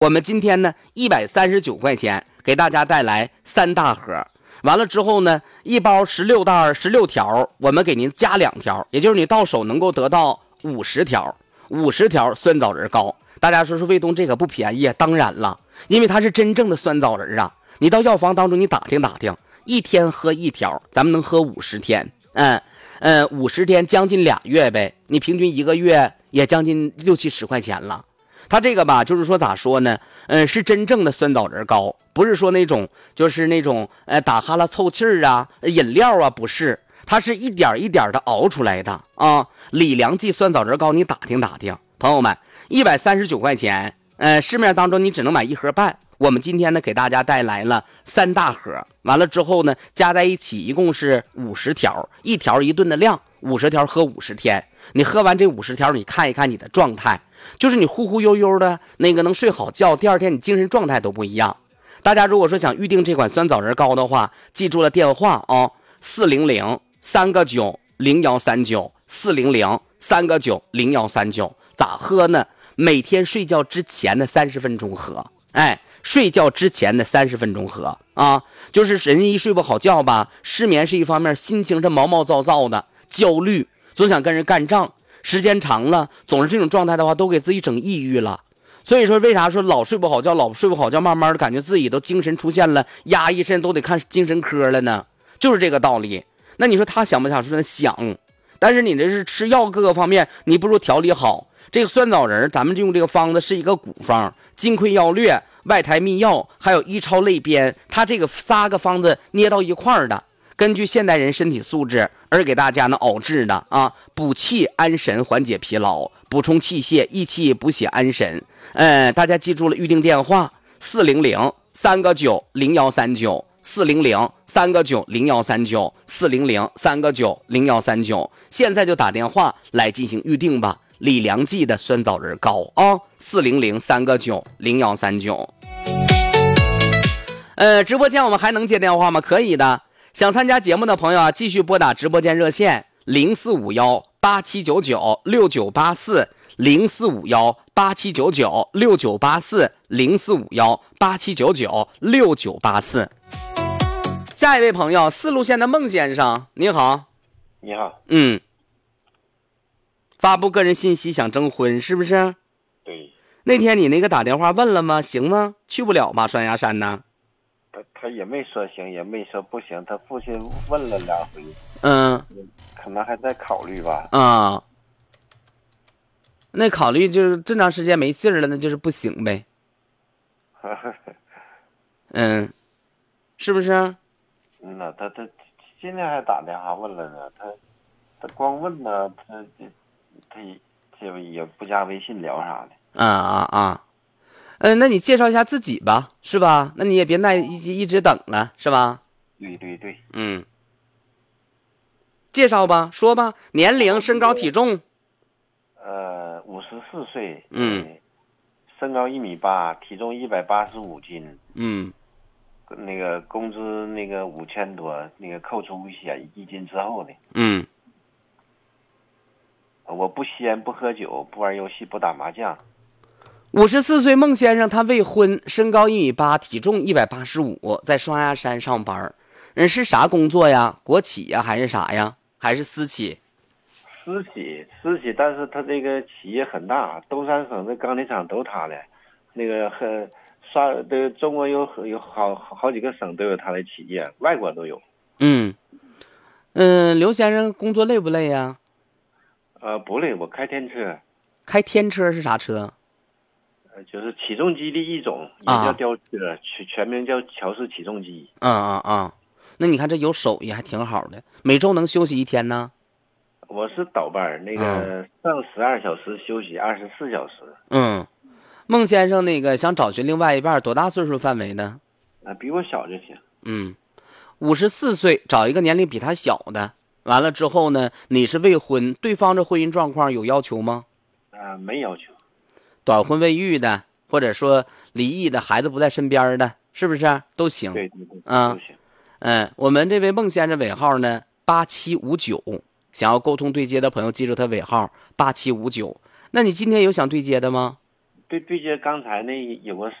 我们今天呢139块钱给大家带来3大盒，完了之后呢，一包16袋16条，我们给您加2条，也就是你到手能够得到50条，50条酸枣仁膏。大家说卫东这个不便宜，当然了，因为它是真正的酸枣仁啊。你到药房当中你打听打听，一天喝1条，咱们能喝50天，50天将近2月呗，你平均1个月也将近60、70块钱了。它这个吧，就是说咋说呢？是真正的酸枣仁膏，不是说那种就是那种打哈拉凑气儿啊、饮料啊，不是，它是一点一点的熬出来的啊。李良记酸枣仁膏，你打听打听，朋友们，139块钱，市面当中你只能买1盒半。我们今天呢给大家带来了3大盒，完了之后呢加在一起一共是50条，一条1顿的量，50条喝50天。你喝完这50条，你看一看你的状态，就是你忽忽悠悠的那个能睡好觉，第二天你精神状态都不一样。大家如果说想预定这款酸枣仁膏的话，记住了电话啊，400-3个9-0139，400-3个9-0139。咋喝呢？每天睡觉之前的30分钟喝，睡觉之前的30分钟喝啊。就是人一睡不好觉吧，失眠是一方面，心情是毛毛躁躁的，焦虑，总想跟人干仗，时间长了总是这种状态的话，都给自己整抑郁了。所以说为啥说老睡不好觉，慢慢的感觉自己都精神出现了压抑，甚至都得看精神科了呢？就是这个道理。那你说他想不想说呢？想，但是你这是吃药各个方面你不如调理好。这个酸枣仁咱们用这个方子是一个古方，金匮要略、外台秘药还有医超类编，它这个3个方子捏到一块儿的，根据现代人身体素质而给大家呢熬制的啊，补气安神，缓解疲劳，补充气血益气，补血安神。大家记住了预定电话400-3个9-0139，400-3个9-0139，400-3个9-0139，现在就打电话来进行预定吧。李良记的酸枣仁膏啊，400-3个9-0139。直播间我们还能接电话吗？可以的。想参加节目的朋友啊，继续拨打直播间热线0451-8799-6984，0451-8799-6984，0451-8799-6984。下一位朋友，4路线的孟先生，你好。 你好。 发布个人信息想征婚是不是？ 对。 那天你那个打电话问了吗？行吗？去不了吧双鸭山呢？ 他也没说行，也没说不行，他父亲问了2回。可能还在考虑吧。 那考虑就是这长时间没信儿了，那就是不行呗。是不是？ 他今天还打电话问了呢，他光问呢，他也不加微信聊啥的。 那你介绍一下自己吧，是吧？那你也别一直等了，是吧？ 对。 介绍吧，说吧，年龄、身高、体重。 54岁。身高1.8米，体重185斤。那个工资那个5000多，那个扣除危险1斤之后的。我不吸烟，不喝酒，不玩游戏，不打麻将。 54岁孟先生，他未婚，身高1.8米，体重185，在双鸭山上班。是啥工作呀？国企呀，还是啥呀？还是私企？ 私企，但是他这个企业很大，东三省的钢铁厂都他的，那个中国有好几个省都有他的企业，外国都有。 刘先生工作累不累呀？ 不累，我开天车。 开天车是啥车？ 就是起重机的一种，也叫吊车，全名叫乔氏起重机。 那你看这有手艺还挺好的，每周能休息1天呢？ 我是倒班，那个上12小时，休息24小时。 孟先生那个想找寻另外一半，多大岁数范围呢？ 比我小就行。 54岁，找一个年龄比他小的。完了之后呢，你是未婚，对方这婚姻状况有要求吗？ 没要求。 短婚未育的，或者说离异的，孩子不在身边的，是不是都行？ 对，都行。 我们这位孟先生尾号呢8759，想要沟通对接的朋友记住他尾号8759。那你今天有想对接的吗？ 对接刚才那有个